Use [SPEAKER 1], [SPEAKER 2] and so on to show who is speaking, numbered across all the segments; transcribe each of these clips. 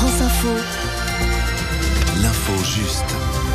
[SPEAKER 1] France Info.
[SPEAKER 2] L'info juste.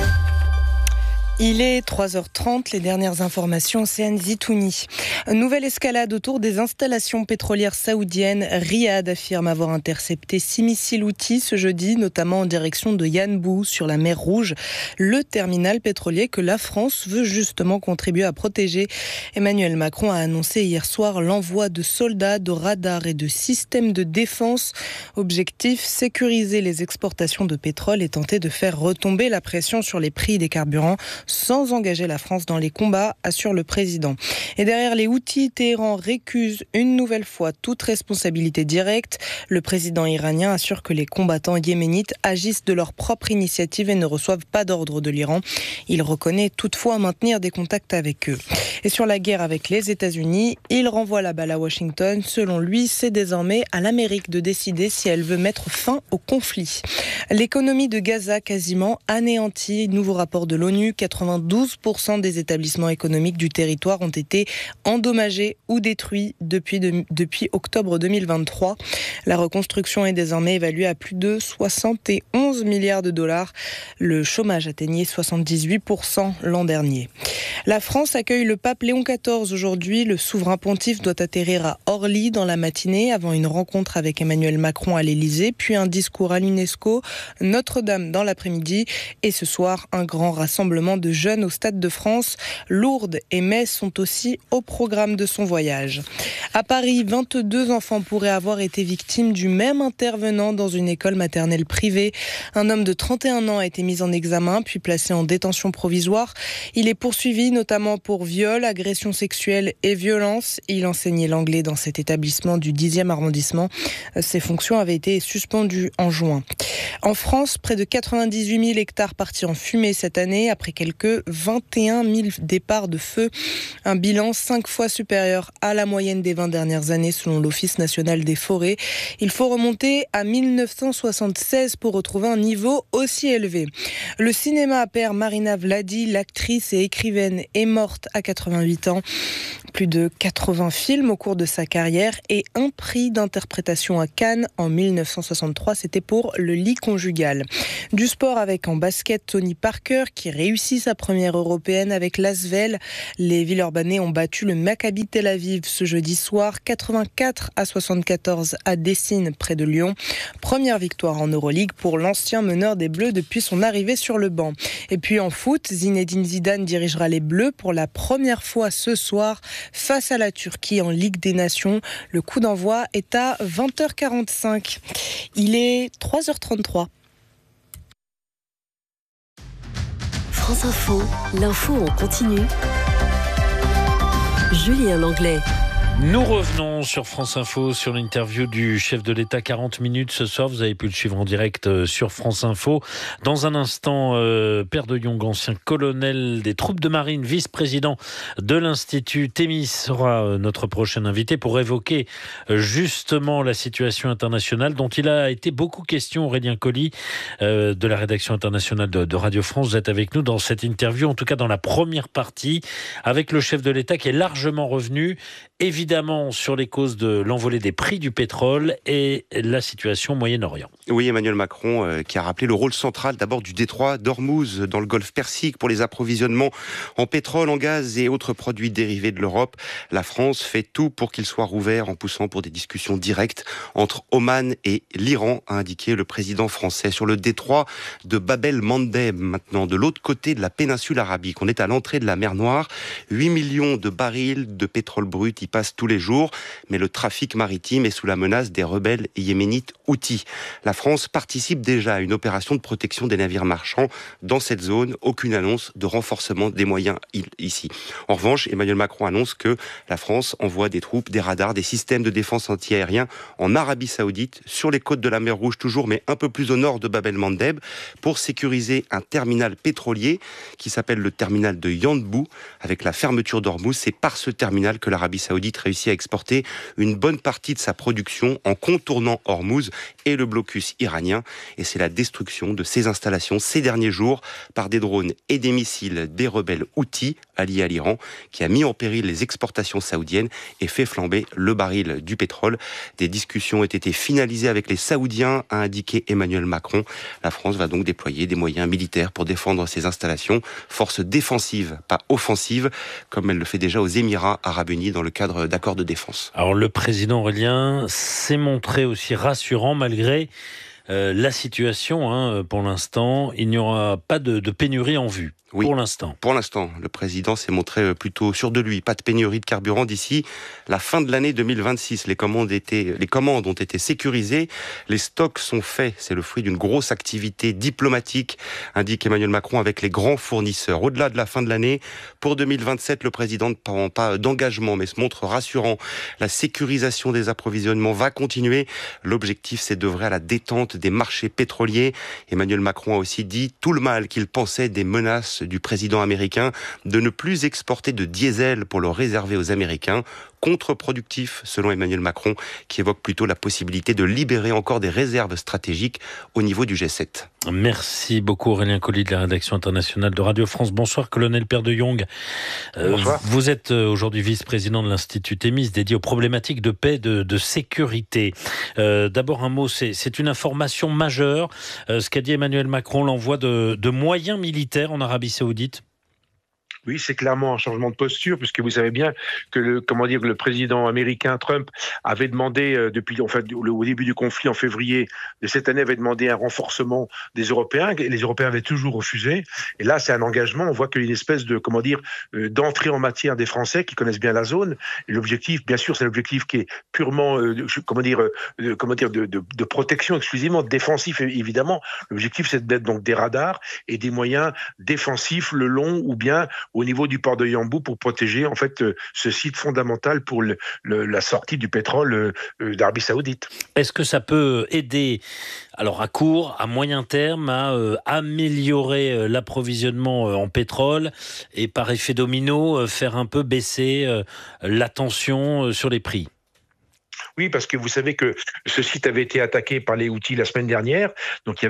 [SPEAKER 3] Il est 3h30, les dernières informations, Océane Zitouni. Nouvelle escalade autour des installations pétrolières saoudiennes. Riyad affirme avoir intercepté 6 missiles Houthis ce jeudi, notamment en direction de Yanbu, sur la mer Rouge, le terminal pétrolier que la France veut justement contribuer à protéger. Emmanuel Macron a annoncé hier soir l'envoi de soldats, de radars et de systèmes de défense. Objectif, sécuriser les exportations de pétrole et tenter de faire retomber la pression sur les prix des carburants, sans engager la France dans les combats, assure le président. Et derrière les Houthis, Téhéran récuse une nouvelle fois toute responsabilité directe. Le président iranien assure que les combattants yéménites agissent de leur propre initiative et ne reçoivent pas d'ordre de l'Iran. Il reconnaît toutefois maintenir des contacts avec eux. Et sur la guerre avec les États-Unis, il renvoie la balle à Washington. Selon lui, c'est désormais à l'Amérique de décider si elle veut mettre fin au conflit. L'économie de Gaza quasiment anéantie. Nouveau rapport de l'ONU, 92% des établissements économiques du territoire ont été endommagés ou détruits depuis octobre 2023. La reconstruction est désormais évaluée à plus de 71 milliards de dollars. Le chômage atteignait 78% l'an dernier. La France accueille le pape Léon XIV aujourd'hui. Le souverain pontife doit atterrir à Orly dans la matinée avant une rencontre avec Emmanuel Macron à l'Élysée, puis un discours à l'UNESCO, Notre-Dame dans l'après-midi et ce soir un grand rassemblement de jeunes au Stade de France. Lourdes et Metz sont aussi au programme de son voyage. À Paris, 22 enfants pourraient avoir été victimes du même intervenant dans une école maternelle privée. Un homme de 31 ans a été mis en examen puis placé en détention provisoire. Il est poursuivi notamment pour viol, agression sexuelle et violence. Il enseignait l'anglais dans cet établissement du 10e arrondissement. Ses fonctions avaient été suspendues en juin. En France, près de 98 000 hectares partis en fumée cette année, après quelques 21 000 départs de feu. Un bilan 5 fois supérieur à la moyenne des 20 dernières années selon l'Office national des forêts. Il faut remonter à 1976 pour retrouver un niveau aussi élevé. Le cinéma perd Marina Vladi, l'actrice et écrivaine est morte à 88 ans. Plus de 80 films au cours de sa carrière et un prix d'interprétation à Cannes en 1963, c'était pour Le lit conjugal. Du sport avec en basket Tony Parker qui réussit sa première européenne avec l'Asvel. Les Villeurbanais ont battu le Maccabi Tel Aviv ce jeudi soir, 84-74 à Dessine près de Lyon. Première victoire en Euroleague pour l'ancien meneur des Bleus depuis son arrivée sur le banc. Et puis en foot, Zinedine Zidane dirigera les Bleus pour la première fois ce soir face à la Turquie en Ligue des Nations. Le coup d'envoi est à 20h45. Il est 3h33.
[SPEAKER 1] France Info, l'info en continu. Julien Langlais.
[SPEAKER 4] Nous revenons sur France Info, sur l'interview du chef de l'État, 40 minutes ce soir. Vous avez pu le suivre en direct sur France Info. Dans un instant, Père de Jong, ancien colonel des troupes de marine, vice-président de l'Institut Thémis, sera notre prochain invité pour évoquer justement la situation internationale dont il a été beaucoup question. Aurélien Colli de la rédaction internationale de Radio France, vous êtes avec nous dans cette interview, en tout cas dans la première partie, avec le chef de l'État qui est largement revenu, évidemment sur les causes de l'envolée des prix du pétrole et la situation au Moyen-Orient.
[SPEAKER 5] Oui, Emmanuel Macron qui a rappelé le rôle central d'abord du détroit d'Ormuz dans le golfe Persique pour les approvisionnements en pétrole, en gaz et autres produits dérivés de l'Europe. La France fait tout pour qu'il soit rouvert en poussant pour des discussions directes entre Oman et l'Iran, a indiqué le président français. Sur le détroit de Bab el-Mandeb, maintenant de l'autre côté de la péninsule arabique, on est à l'entrée de la mer Noire. 8 millions de barils de pétrole brut y passent tous les jours, mais le trafic maritime est sous la menace des rebelles yéménites Houthis. La France participe déjà à une opération de protection des navires marchands dans cette zone. Aucune annonce de renforcement des moyens ici. En revanche, Emmanuel Macron annonce que la France envoie des troupes, des radars, des systèmes de défense anti-aérien en Arabie Saoudite, sur les côtes de la mer Rouge toujours, mais un peu plus au nord de Bab el-Mandeb, pour sécuriser un terminal pétrolier qui s'appelle le terminal de Yanbu. Avec la fermeture d'Ormuz, c'est par ce terminal que l'Arabie Saoudite saoudite réussit à exporter une bonne partie de sa production en contournant Hormuz et le blocus iranien. Et c'est la destruction de ces installations ces derniers jours par des drones et des missiles des rebelles Houthis alliés à l'Iran qui a mis en péril les exportations saoudiennes et fait flamber le baril du pétrole. Des discussions ont été finalisées avec les Saoudiens, a indiqué Emmanuel Macron. La France va donc déployer des moyens militaires pour défendre ses installations. Force défensive, pas offensive, comme elle le fait déjà aux Émirats arabes unis dans le cadre d'accords de défense.
[SPEAKER 4] Alors le président Aurélien s'est montré aussi rassurant malgré la situation. Pour l'instant, il n'y aura pas de pénurie en vue.
[SPEAKER 5] Oui,
[SPEAKER 4] pour l'instant.
[SPEAKER 5] Pour l'instant, le président s'est montré plutôt sûr de lui. Pas de pénurie de carburant d'ici la fin de l'année 2026. Les commandes ont été sécurisées. Les stocks sont faits. C'est le fruit d'une grosse activité diplomatique, indique Emmanuel Macron, avec les grands fournisseurs. Au-delà de la fin de l'année, pour 2027, le président ne prend pas d'engagement, mais se montre rassurant. La sécurisation des approvisionnements va continuer. L'objectif, c'est d'œuvrer à la détente des marchés pétroliers. Emmanuel Macron a aussi dit tout le mal qu'il pensait des menaces du président américain de ne plus exporter de diesel pour le réserver aux Américains. Contre-productif, selon Emmanuel Macron, qui évoque plutôt la possibilité de libérer encore des réserves stratégiques au niveau du G7.
[SPEAKER 4] Merci beaucoup Aurélien Colli de la rédaction internationale de Radio France. Bonsoir colonel Père de Jong.
[SPEAKER 6] Bonsoir.
[SPEAKER 4] Vous êtes aujourd'hui vice-président de l'Institut Thémis dédié aux problématiques de paix et de sécurité. D'abord un mot, c'est une information majeure, ce qu'a dit Emmanuel Macron, l'envoi de moyens militaires en Arabie Saoudite.
[SPEAKER 6] Oui, c'est clairement un changement de posture, puisque vous savez bien que le président américain Trump avait demandé au début du conflit en février de cette année avait demandé un renforcement des Européens, et les Européens avaient toujours refusé. Et là, c'est un engagement. On voit qu'il y a une espèce de d'entrée en matière des Français qui connaissent bien la zone. Et l'objectif, bien sûr, c'est l'objectif qui est purement de protection exclusivement défensif évidemment. L'objectif, c'est d'être donc des radars et des moyens défensifs le long ou bien au niveau du port de Yanbu pour protéger en fait ce site fondamental pour la sortie du pétrole d'Arabie Saoudite.
[SPEAKER 4] Est-ce que ça peut aider, alors à court, à moyen terme, à améliorer l'approvisionnement en pétrole et par effet domino faire un peu baisser la tension sur les prix ?
[SPEAKER 6] Oui, parce que vous savez que ce site avait été attaqué par les Houthis la semaine dernière. Donc,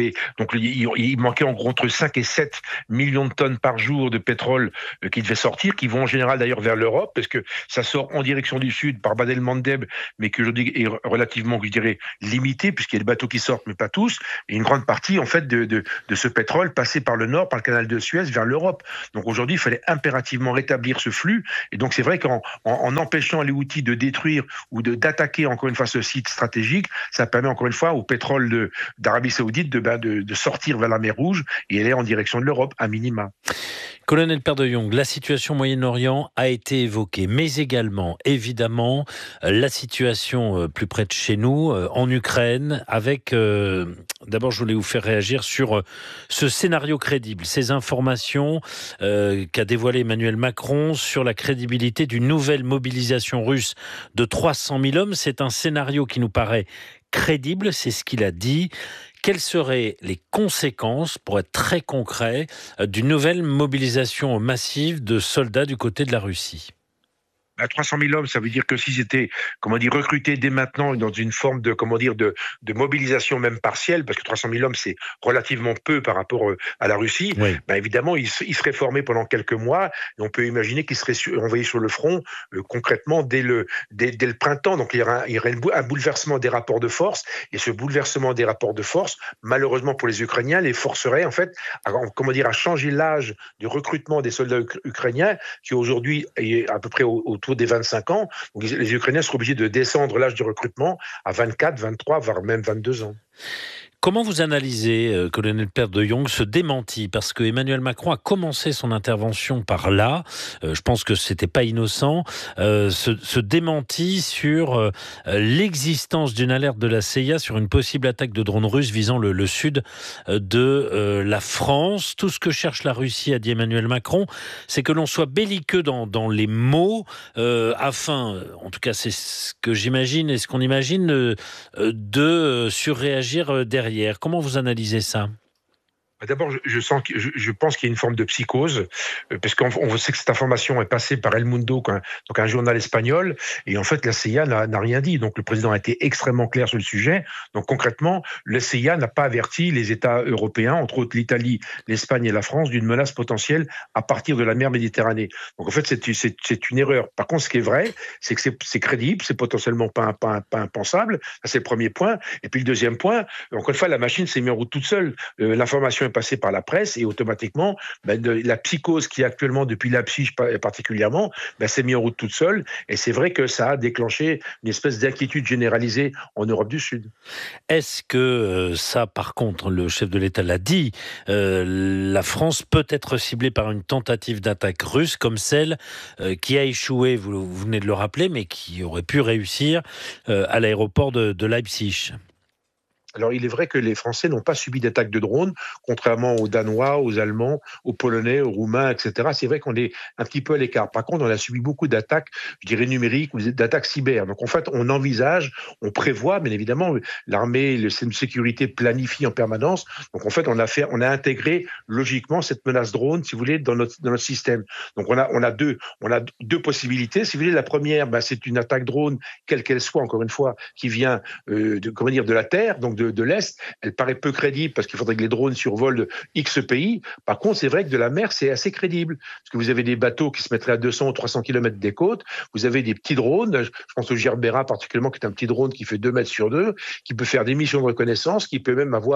[SPEAKER 6] il manquait en gros entre 5 et 7 millions de tonnes par jour de pétrole qui devait sortir, qui vont en général d'ailleurs vers l'Europe, parce que ça sort en direction du sud par Bab el-Mandeb, mais que aujourd'hui est relativement, je dirais, limité, puisqu'il y a des bateaux qui sortent, mais pas tous. Et une grande partie, en fait, de ce pétrole passait par le nord, par le canal de Suez, vers l'Europe. Donc aujourd'hui, il fallait impérativement rétablir ce flux. Et donc, c'est vrai qu'en empêchant les Houthis de détruire ou d'attaquer encore une fois ce site stratégique, ça permet encore une fois au pétrole d'Arabie Saoudite de sortir vers la mer Rouge et aller en direction de l'Europe, à minima.
[SPEAKER 4] Colonel Père de Jong, la situation au Moyen-Orient a été évoquée, mais également, évidemment, la situation plus près de chez nous, en Ukraine, avec... D'abord, je voulais vous faire réagir sur ce scénario crédible, ces informations qu'a dévoilé Emmanuel Macron sur la crédibilité d'une nouvelle mobilisation russe de 300 000 hommes. C'est un scénario qui nous paraît crédible, c'est ce qu'il a dit. Quelles seraient les conséquences, pour être très concret, d'une nouvelle mobilisation massive de soldats du côté de la Russie ?
[SPEAKER 6] À 300 000 hommes, ça veut dire que s'ils étaient, recrutés dès maintenant dans une forme de mobilisation même partielle, parce que 300 000 hommes, c'est relativement peu par rapport à la Russie,
[SPEAKER 4] oui.
[SPEAKER 6] Évidemment, ils seraient formés pendant quelques mois, et on peut imaginer qu'ils seraient envoyés sur le front concrètement dès le printemps. Donc il y aurait un bouleversement des rapports de force, et ce bouleversement des rapports de force, malheureusement pour les Ukrainiens, les forcerait en fait à changer l'âge du recrutement des soldats ukrainiens, qui aujourd'hui est à peu près autour des 25 ans. Donc les Ukrainiens seront obligés de descendre l'âge du recrutement à 24, 23, voire même 22 ans.
[SPEAKER 4] Comment vous analysez, colonel Père de Jong, ce démenti ? Parce que Emmanuel Macron a commencé son intervention par là. Je pense que c'était pas innocent. Ce démenti sur l'existence d'une alerte de la CIA sur une possible attaque de drones russes visant le sud de la France. Tout ce que cherche la Russie, a dit Emmanuel Macron, c'est que l'on soit belliqueux dans les mots, afin, en tout cas c'est ce que j'imagine et ce qu'on imagine, de surréagir derrière. Comment vous analysez ça ?
[SPEAKER 6] D'abord, je pense qu'il y a une forme de psychose, parce qu'on sait que cette information est passée par El Mundo, donc un journal espagnol, et en fait, la CIA n'a rien dit. Donc, le président a été extrêmement clair sur le sujet. Donc, concrètement, la CIA n'a pas averti les États européens, entre autres l'Italie, l'Espagne et la France, d'une menace potentielle à partir de la mer Méditerranée. Donc, en fait, c'est une erreur. Par contre, ce qui est vrai, c'est que c'est crédible, c'est potentiellement pas impensable. Ça, c'est le premier point. Et puis, le deuxième point, encore une fois, la machine s'est mise en route toute seule. L'information est passée par la presse et automatiquement, la psychose qui est actuellement depuis Leipzig particulièrement, s'est mise en route toute seule. Et c'est vrai que ça a déclenché une espèce d'inquiétude généralisée en Europe du Sud.
[SPEAKER 4] Est-ce que ça, par contre, le chef de l'État l'a dit, la France peut être ciblée par une tentative d'attaque russe comme celle qui a échoué, vous venez de le rappeler, mais qui aurait pu réussir à l'aéroport de Leipzig?
[SPEAKER 6] Alors, il est vrai que les Français n'ont pas subi d'attaque de drones, contrairement aux Danois, aux Allemands, aux Polonais, aux Roumains, etc. C'est vrai qu'on est un petit peu à l'écart. Par contre, on a subi beaucoup d'attaques, je dirais numériques, ou d'attaques cyber. Donc, en fait, on envisage, on prévoit, bien évidemment, l'armée, le système de sécurité planifie en permanence. Donc, en fait, on a intégré logiquement cette menace drone, si vous voulez, dans notre système. Donc, on a deux possibilités. Si vous voulez, la première, c'est une attaque drone, quelle qu'elle soit, encore une fois, qui vient de la terre, donc de l'Est. Elle paraît peu crédible parce qu'il faudrait que les drones survolent X pays. Par contre, c'est vrai que de la mer, c'est assez crédible. Parce que vous avez des bateaux qui se mettraient à 200 ou 300 km des côtes. Vous avez des petits drones. Je pense au Gerbera particulièrement, qui est un petit drone qui fait 2 mètres sur 2, qui peut faire des missions de reconnaissance, qui peut même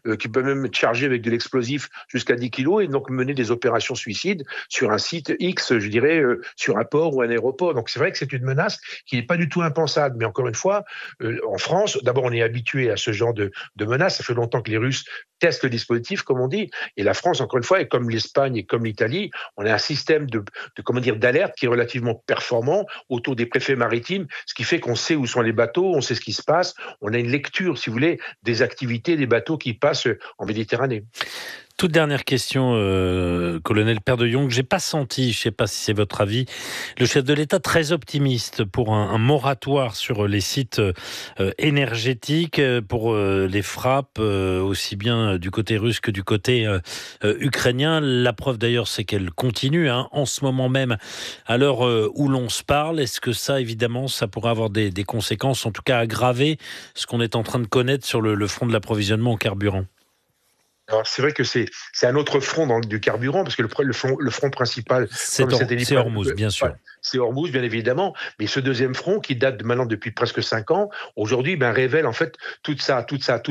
[SPEAKER 6] être chargé avec de l'explosif jusqu'à 10 kilos et donc mener des opérations suicides sur un site X, je dirais, sur un port ou un aéroport. Donc c'est vrai que c'est une menace qui n'est pas du tout impensable. Mais encore une fois, en France, d'abord, on est habitué à ce genre de menaces. Ça fait longtemps que les Russes testent le dispositif, comme on dit. Et la France, encore une fois, et comme l'Espagne et comme l'Italie, on a un système d'alerte qui est relativement performant autour des préfets maritimes, ce qui fait qu'on sait où sont les bateaux, on sait ce qui se passe. On a une lecture, si vous voulez, des activités des bateaux qui passent en Méditerranée.
[SPEAKER 4] Toute dernière question, colonel Père de Jong. J'ai pas senti, je sais pas si c'est votre avis, le chef de l'État très optimiste pour un moratoire sur les sites énergétiques, pour les frappes, aussi bien du côté russe que du côté ukrainien. La preuve d'ailleurs, c'est qu'elle continue en ce moment même, à l'heure où l'on se parle. Est-ce que ça, évidemment, ça pourrait avoir des conséquences, en tout cas aggraver ce qu'on est en train de connaître sur le front de l'approvisionnement en carburant?
[SPEAKER 6] Alors, c'est vrai que c'est un autre front du carburant, parce que le front principal,
[SPEAKER 4] c'est Hormuz, bien sûr.
[SPEAKER 6] C'est Hormuz, bien évidemment, mais ce deuxième front, qui date maintenant depuis presque 5 ans, aujourd'hui, révèle en fait toute sa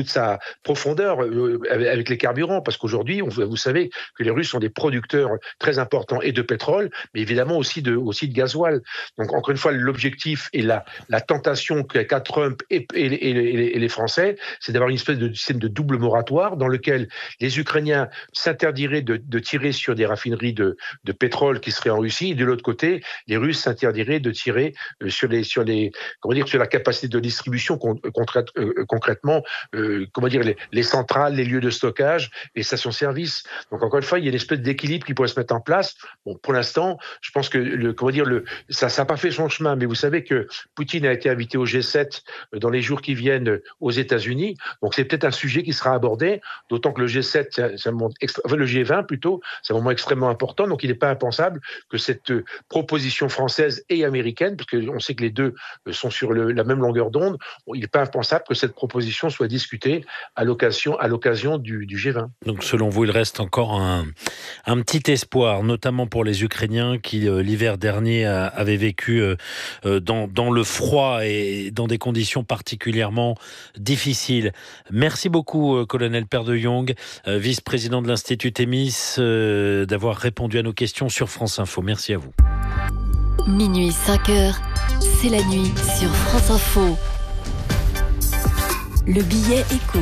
[SPEAKER 6] profondeur avec les carburants, parce qu'aujourd'hui, vous savez que les Russes sont des producteurs très importants et de pétrole, mais évidemment aussi de gasoil. Donc, encore une fois, l'objectif et la tentation qu'a Trump et les Français, c'est d'avoir une espèce de système de double moratoire dans lequel les Ukrainiens s'interdiraient de tirer sur des raffineries de pétrole qui seraient en Russie, et de l'autre côté, les Russes s'interdiraient de tirer sur la capacité de distribution concrètement, les centrales, les lieux de stockage, les stations-service. Donc encore une fois, il y a une espèce d'équilibre qui pourrait se mettre en place. Bon, pour l'instant, je pense que ça n'a pas fait son chemin, mais vous savez que Poutine a été invité au G7 dans les jours qui viennent aux États-Unis. Donc c'est peut-être un sujet qui sera abordé, d'autant que le G7, le G20 plutôt, c'est un moment extrêmement important. Donc il n'est pas impensable que cette proposition française et américaine, parce qu'on sait que les deux sont sur la même longueur d'onde, il n'est pas impensable que cette proposition soit discutée à l'occasion du G20.
[SPEAKER 4] Donc selon vous, il reste encore un petit espoir, notamment pour les Ukrainiens qui l'hiver dernier avaient vécu dans le froid et dans des conditions particulièrement difficiles. Merci beaucoup, colonel Père de Jong, vice-président de l'Institut Thémis, d'avoir répondu à nos questions sur France Info. Merci à vous.
[SPEAKER 1] Minuit 5h, c'est la nuit sur France Info. Le billet écho.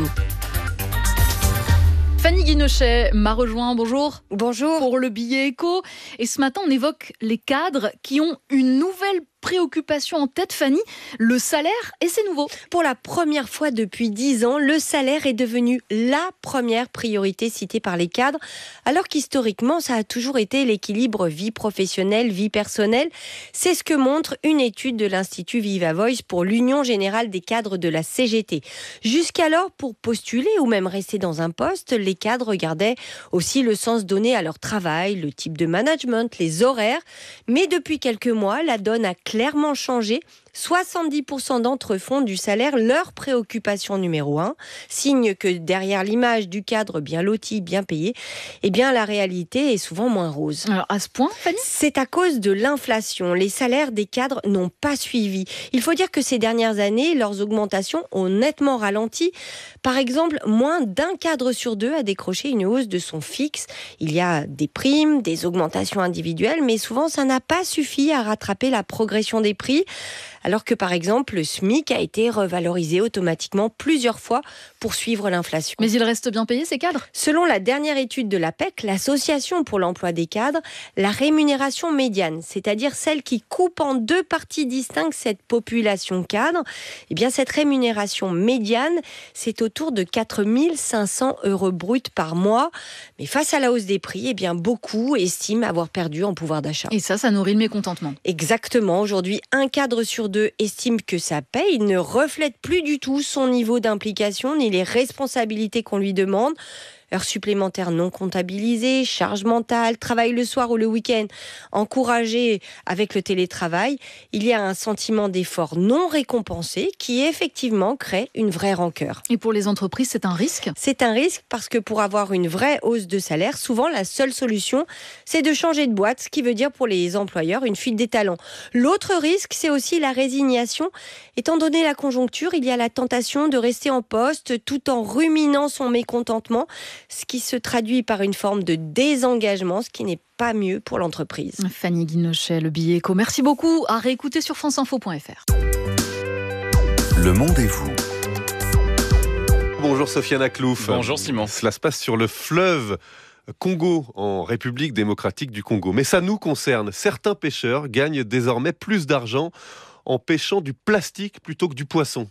[SPEAKER 7] Fanny Guinochet m'a rejoint, bonjour.
[SPEAKER 8] Bonjour.
[SPEAKER 7] Pour le billet écho. Et ce matin, on évoque les cadres qui ont une nouvelle préoccupation en tête, Fanny, le salaire, et c'est nouveau.
[SPEAKER 8] Pour la première fois depuis 10 ans, le salaire est devenu la première priorité citée par les cadres, alors qu'historiquement, ça a toujours été l'équilibre vie professionnelle, vie personnelle. C'est ce que montre une étude de l'Institut Viva Voice pour l'Union Générale des Cadres de la CGT. Jusqu'alors, pour postuler ou même rester dans un poste, les cadres regardaient aussi le sens donné à leur travail, le type de management, les horaires. Mais depuis quelques mois, la donne a clairement changé. 70% d'entre eux font du salaire leur préoccupation numéro 1. Signe que derrière l'image du cadre bien loti, bien payé, eh bien la réalité est souvent moins rose.
[SPEAKER 7] Alors à ce point, Fanny ?
[SPEAKER 8] C'est à cause de l'inflation. Les salaires des cadres n'ont pas suivi. Il faut dire que ces dernières années, leurs augmentations ont nettement ralenti. Par exemple, moins d'un cadre sur 2 a décroché une hausse de son fixe. Il y a des primes, des augmentations individuelles, mais souvent ça n'a pas suffi à rattraper la progression des prix. Alors que par exemple, le SMIC a été revalorisé automatiquement plusieurs fois pour suivre l'inflation.
[SPEAKER 7] Mais ils restent bien payés, ces cadres ?
[SPEAKER 8] Selon la dernière étude de l'APEC, l'Association pour l'emploi des cadres, la rémunération médiane, c'est-à-dire celle qui coupe en 2 parties distinctes cette population cadre, eh bien cette rémunération médiane, c'est autour de 4 500 € bruts par mois. Mais face à la hausse des prix, eh bien beaucoup estiment avoir perdu en pouvoir d'achat.
[SPEAKER 7] Et ça nourrit le mécontentement.
[SPEAKER 8] Exactement. Aujourd'hui, un cadre sur 2 estime que sa paye ne reflète plus du tout son niveau d'implication ni les responsabilités qu'on lui demande. Heures supplémentaires non comptabilisées, charges mentales, travail le soir ou le week-end, encouragé avec le télétravail, il y a un sentiment d'effort non récompensé qui effectivement crée une vraie rancœur.
[SPEAKER 7] Et pour les entreprises, c'est un risque ?
[SPEAKER 8] C'est un risque parce que pour avoir une vraie hausse de salaire, souvent la seule solution, c'est de changer de boîte, ce qui veut dire pour les employeurs une fuite des talents. L'autre risque, c'est aussi la résignation. Étant donné la conjoncture, il y a la tentation de rester en poste tout en ruminant son mécontentement, ce qui se traduit par une forme de désengagement, ce qui n'est pas mieux pour l'entreprise.
[SPEAKER 7] Fanny Guinochet, le billet éco. Merci beaucoup. À réécouter sur franceinfo.fr.
[SPEAKER 2] Le monde et vous.
[SPEAKER 9] Bonjour Sofiane Aklouf.
[SPEAKER 10] Bonjour Simon.
[SPEAKER 9] Cela se passe sur le fleuve Congo, en République démocratique du Congo. Mais ça nous concerne. Certains pêcheurs gagnent désormais plus d'argent en pêchant du plastique plutôt que du poisson.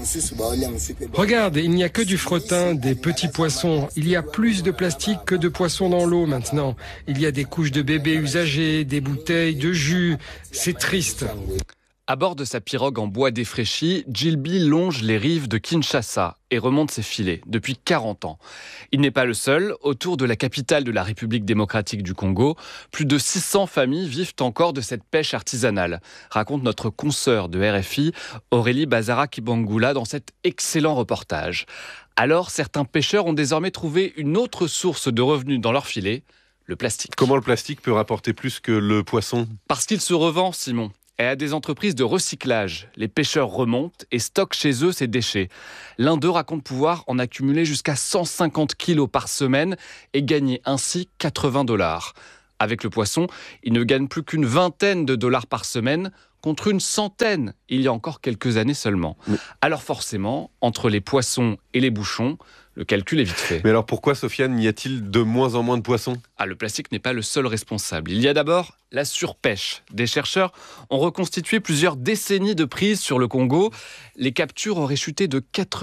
[SPEAKER 11] Regarde, il n'y a que du fretin, des petits poissons. Il y a plus de plastique que de poissons dans l'eau maintenant. Il y a des couches de bébés usagées, des bouteilles de jus. C'est triste.
[SPEAKER 10] À bord de sa pirogue en bois défraîchi, Djilby longe les rives de Kinshasa et remonte ses filets depuis 40 ans. Il n'est pas le seul. Autour de la capitale de la République démocratique du Congo, plus de 600 familles vivent encore de cette pêche artisanale, raconte notre consoeur de RFI, Aurélie Bazara-Kibangula, dans cet excellent reportage. Alors, certains pêcheurs ont désormais trouvé une autre source de revenus dans leur filet, le plastique.
[SPEAKER 9] Comment le plastique peut rapporter plus que le poisson ?
[SPEAKER 10] Parce qu'il se revend, Simon. Et à des entreprises de recyclage. Les pêcheurs remontent et stockent chez eux ces déchets. L'un d'eux raconte pouvoir en accumuler jusqu'à 150 kilos par semaine et gagner ainsi 80 $. Avec le poisson, il ne gagne plus qu'une vingtaine de dollars par semaine, contre une centaine il y a encore quelques années seulement. Alors forcément, entre les poissons et les bouchons, le calcul est vite fait.
[SPEAKER 9] Mais alors pourquoi, Sofiane, y a-t-il de moins en moins de poissons ?
[SPEAKER 10] Le plastique n'est pas le seul responsable. Il y a d'abord la surpêche. Des chercheurs ont reconstitué plusieurs décennies de prises sur le Congo. Les captures auraient chuté de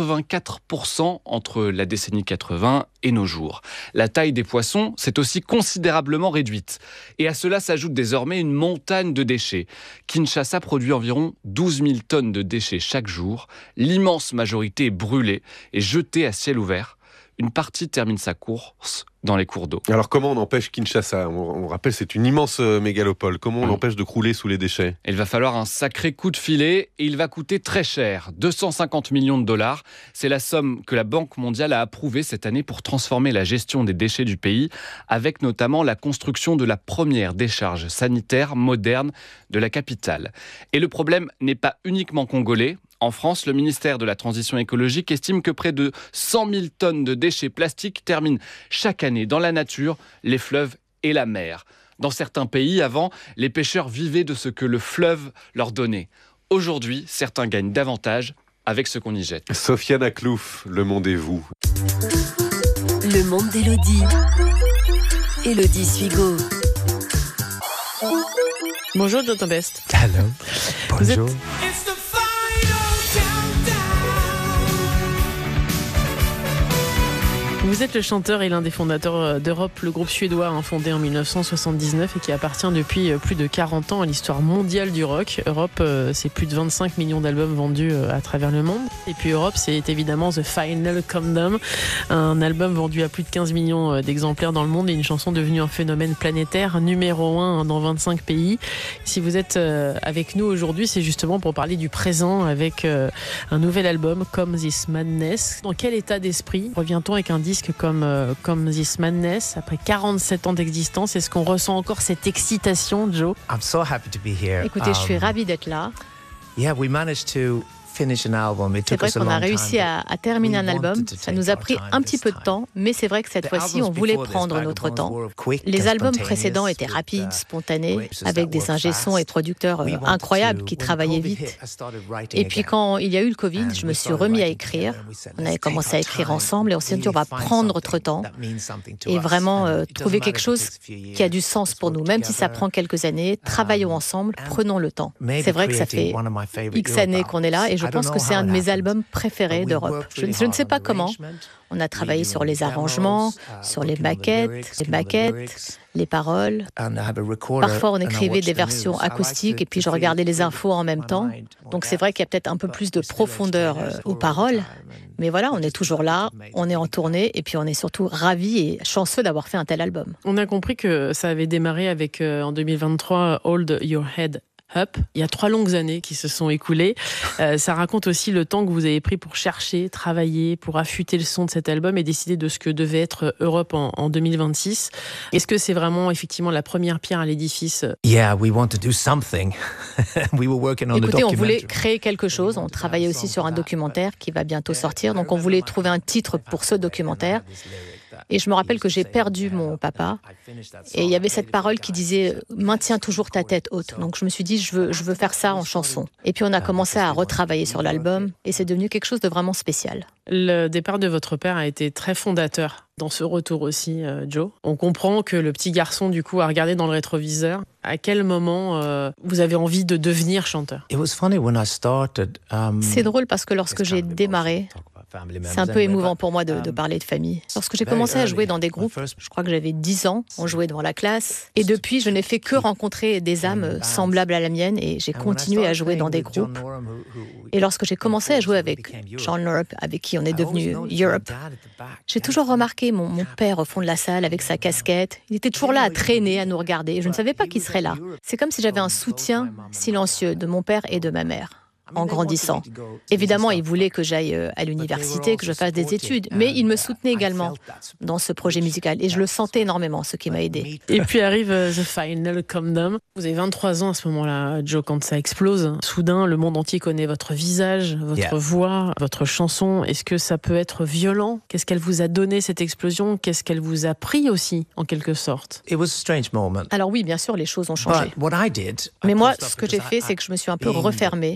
[SPEAKER 10] 84% entre la décennie 80 et nos jours. La taille des poissons s'est aussi considérablement réduite. Et à cela s'ajoute désormais une montagne de déchets. Kinshasa produit environ 12 000 tonnes de déchets chaque jour. L'immense majorité est brûlée et jetée à ciel ouvert. Une partie termine sa course dans les cours d'eau.
[SPEAKER 9] Alors comment on empêche Kinshasa ? On rappelle, c'est une immense mégalopole. Comment on l'empêche de crouler sous les déchets ?
[SPEAKER 10] Il va falloir un sacré coup de filet et il va coûter très cher, 250 millions $. C'est la somme que la Banque mondiale a approuvée cette année pour transformer la gestion des déchets du pays, avec notamment la construction de la première décharge sanitaire moderne de la capitale. Et le problème n'est pas uniquement congolais. En France, le ministère de la Transition écologique estime que près de 100 000 tonnes de déchets plastiques terminent chaque année dans la nature, les fleuves et la mer. Dans certains pays, avant, les pêcheurs vivaient de ce que le fleuve leur donnait. Aujourd'hui, certains gagnent davantage avec ce qu'on y jette.
[SPEAKER 9] Sofiane Aklouf, le monde est vous.
[SPEAKER 1] Le monde d'Élodie. Élodie Suigo.
[SPEAKER 3] Bonjour, Tonton Best.
[SPEAKER 12] Hello. Bonjour.
[SPEAKER 13] Vous êtes le chanteur et l'un des fondateurs d'Europe, le groupe suédois fondé en 1979 et qui appartient depuis plus de 40 ans à l'histoire mondiale du rock. Europe, c'est plus de 25 millions d'albums vendus à travers le monde. Et puis Europe, c'est évidemment The Final Countdown, un album vendu à plus de 15 millions d'exemplaires dans le monde et une chanson devenue un phénomène planétaire, numéro 1 dans 25 pays. Si vous êtes avec nous aujourd'hui, c'est justement pour parler du présent avec un nouvel album, Come This Madness. Dans quel état d'esprit revient-on avec un disque comme This Madness après 47 ans d'existence? Est-ce qu'on ressent encore cette excitation, Joe?
[SPEAKER 12] Écoutez, je suis ravie d'être là. C'est vrai qu'on a réussi à terminer un album. Ça nous a pris un petit peu de temps, mais c'est vrai que cette fois-ci, on voulait prendre notre temps. Les albums précédents étaient rapides, spontanés, avec des ingé-sons et producteurs incroyables qui travaillaient vite. Et puis quand il y a eu le Covid, je me suis remis à écrire. On avait commencé à écrire ensemble et on s'est dit on va prendre notre temps et vraiment trouver quelque chose qui a du sens pour nous. Même si ça prend quelques années, travaillons ensemble, prenons le temps. C'est vrai que ça fait X années qu'on est là et je pense que c'est un de mes albums préférés d'Europe. Je ne sais pas comment. On a travaillé sur les arrangements, sur les maquettes, les paroles. Parfois, on écrivait des versions acoustiques et puis je regardais les infos en même temps. Donc c'est vrai qu'il y a peut-être un peu plus de profondeur aux paroles. Mais voilà, on est toujours là, on est en tournée et puis on est surtout ravis et chanceux d'avoir fait un tel album.
[SPEAKER 13] On a compris que ça avait démarré avec, en 2023, Hold Your Head Up. Il y a 3 longues années qui se sont écoulées. Ça raconte aussi le temps que vous avez pris pour chercher, travailler, pour affûter le son de cet album et décider de ce que devait être Europe en 2026. Est-ce que c'est vraiment effectivement la première pierre à l'édifice?
[SPEAKER 12] Écoutez, on voulait créer quelque chose. On travaillait aussi sur un documentaire qui va bientôt sortir. Donc on voulait trouver un titre pour ce documentaire. Et je me rappelle que j'ai perdu mon papa et il y avait cette parole qui disait « Maintiens toujours ta tête haute ». Donc je me suis dit je veux faire ça en chanson. Et puis on a commencé à retravailler sur l'album et c'est devenu quelque chose de vraiment spécial.
[SPEAKER 13] Le départ de votre père a été très fondateur dans ce retour aussi, Joe. On comprend que le petit garçon, du coup, a regardé dans le rétroviseur. À quel moment vous avez envie de devenir chanteur?
[SPEAKER 12] C'est drôle parce que lorsque j'ai démarré, c'est un peu émouvant pour moi de parler de famille. Lorsque j'ai commencé à jouer dans des groupes, je crois que j'avais 10 ans, on jouait devant la classe. Et depuis, je n'ai fait que rencontrer des âmes semblables à la mienne et j'ai continué à jouer dans des groupes. Et lorsque j'ai commencé à jouer avec John Norum, avec qui on est devenu Europe, j'ai toujours remarqué mon père au fond de la salle avec sa casquette. Il était toujours là à traîner, à nous regarder. Et je ne savais pas qu'il serait là. C'est comme si j'avais un soutien silencieux de mon père et de ma mère. En grandissant. Évidemment, il voulait que j'aille à l'université, que je fasse des études, mais il me soutenait également dans ce projet musical et je le sentais énormément, ce qui m'a aidé.
[SPEAKER 13] Et puis arrive The Final Countdown. Vous avez 23 ans à ce moment-là, Joe, quand ça explose. Soudain, le monde entier connaît votre visage, votre voix, votre chanson. Est-ce que ça peut être violent? Qu'est-ce qu'elle vous a donné, cette explosion? Qu'est-ce qu'elle vous a pris aussi, en quelque sorte?
[SPEAKER 12] Alors oui, bien sûr, les choses ont changé. Mais moi, ce que j'ai fait, c'est que je me suis un peu refermée.